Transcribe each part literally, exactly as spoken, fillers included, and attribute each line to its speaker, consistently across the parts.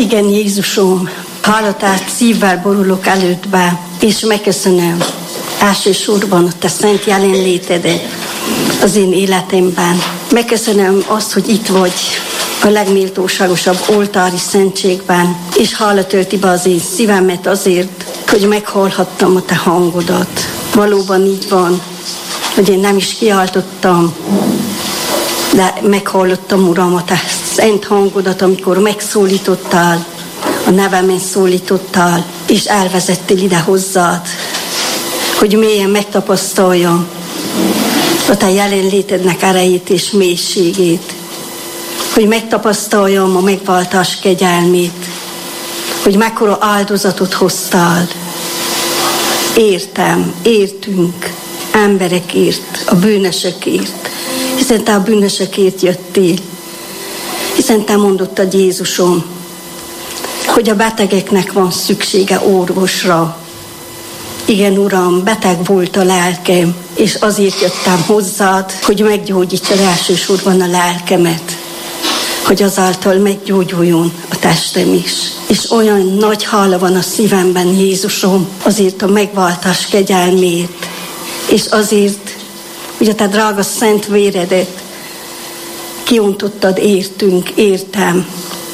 Speaker 1: Igen, Jézusom, hálatát szívvel borulok elődbe, és megköszönöm elsősorban a te szent jelenlétedet az én életemben. Megköszönöm azt, hogy itt vagy a legméltóságosabb oltári szentségben, és hála tölti be az én szívemet azért, hogy meghallhattam a te hangodat. Valóban így van, hogy én nem is kiáltottam, de meghallottam, Uram, a te szent hangodat, amikor megszólítottál, a nevemen szólítottál, és elvezettél ide hozzád, hogy mélyen megtapasztaljam a te jelenlétednek erejét és mélységét, hogy megtapasztaljam a megváltás kegyelmét, hogy mekkora áldozatot hoztál. Értem, értünk, emberekért, a bűnösökért, hiszen te a bűnösökért jöttél, hiszen te mondottad, Jézusom, hogy a betegeknek van szüksége orvosra. Igen, Uram, beteg volt a lelkem, és azért jöttem hozzád, hogy meggyógyítsad elsősorban a lelkemet, hogy azáltal meggyógyuljon a testem is. És olyan nagy hála van a szívemben, Jézusom, azért a megváltás kegyelmét, és azért, hogy a te drága szent véredet kiontottad értünk, értem,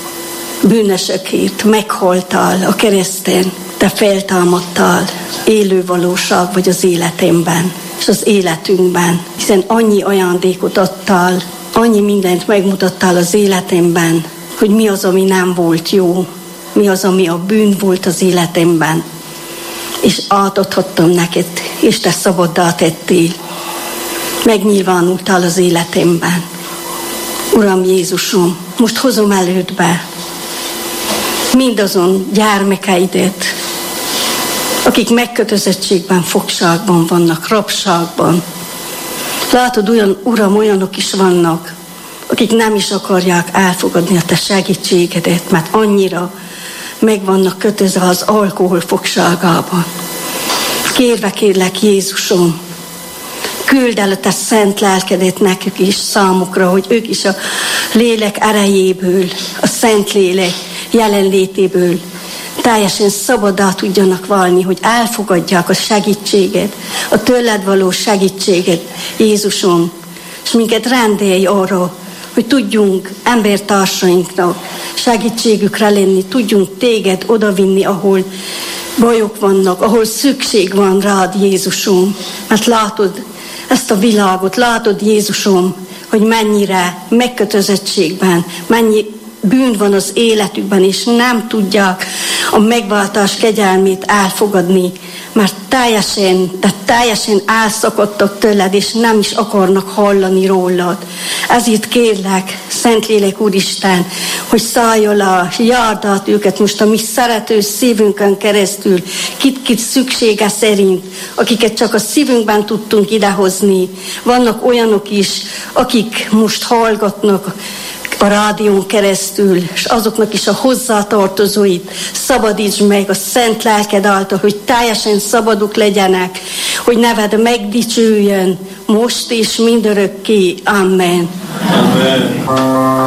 Speaker 1: bűnösökért, meghaltál a kereszten, te feltámadtál, élő valóság vagy az életemben, és az életünkben, hiszen annyi ajándékot adtál, annyi mindent megmutattál az életemben, hogy mi az, ami nem volt jó, mi az, ami a bűn volt az életemben, és átadhattam neked, és te szabaddá tettél. Megnyilvánultál az életemben. Uram Jézusom, most hozom elődbe mindazon gyermekeidet, akik megkötözöttségben, fogságban vannak, rabságban. Látod, olyan, Uram, olyanok is vannak, akik nem is akarják elfogadni a te segítségedet, mert annyira meg vannak kötözve az alkohol fogságában. Kérve kérlek, Jézusom, küld el a te szent lelkedet nekük is, számukra, hogy ők is a lélek erejéből, a szent lélek jelenlétéből teljesen szabaddá tudjanak válni, hogy elfogadják a segítséget, a tőled való segítséget, Jézusom, és minket rendelj arra, hogy tudjunk embertársainknak segítségükre lenni, tudjunk téged odavinni, ahol bajok vannak, ahol szükség van rád, Jézusom, mert látod ezt a világot, látod, Jézusom, hogy mennyire megkötözöttségben, mennyi bűn van az életükben, és nem tudják a megváltás kegyelmét elfogadni, mert teljesen, de teljesen elszakadtak tőled, és nem is akarnak hallani rólad. Ezért kérlek, Szentlélek Úristen, hogy szállj alá, járd át őket most a mi szerető szívünkön keresztül, kit-kit szüksége szerint, akiket csak a szívünkben tudtunk idehozni. Vannak olyanok is, akik most hallgatnak a rádión keresztül, és azoknak is a hozzátartozóit szabadíts meg a szent lelked által, hogy teljesen szabadok legyenek, hogy neved megdicsüljön most és mindörökké. Amen. Amen.